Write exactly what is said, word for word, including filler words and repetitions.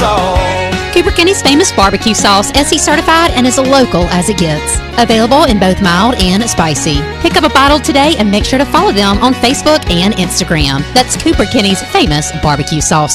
sauce. Cooper Kenny's famous barbecue sauce, S C certified and as local as it gets. Available in both mild and spicy. Pick up a bottle today and make sure to follow them on Facebook and Instagram. That's Cooper Kenny's famous barbecue sauce.